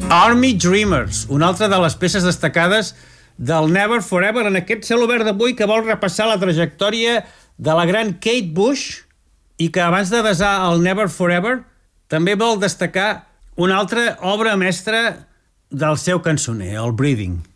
Army Dreamers, una altra de les peces destacades del Never Forever en aquest cel obert d'avui que vol repassar la trajectòria de la gran Kate Bush i que abans de desar el Never Forever també vol destacar una altra obra mestra del seu cançoner, el Breathing.